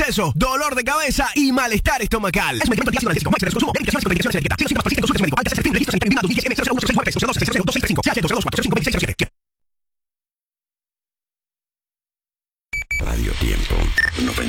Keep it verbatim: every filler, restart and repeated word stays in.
peso, dolor de cabeza y malestar estomacal. Es un medicamento antiácido analgésico. Máxima de consumo. Verificación y contraindicaciones de etiqueta. Si no síntomas persisten, consulte a su médico. Antes de ser registro en I S M cero cero uno seis nueve cero dos cero cero dos seis cinco. C H dos cero dos cuatro cero cinco seis cero siete. Radio Tiempo noventa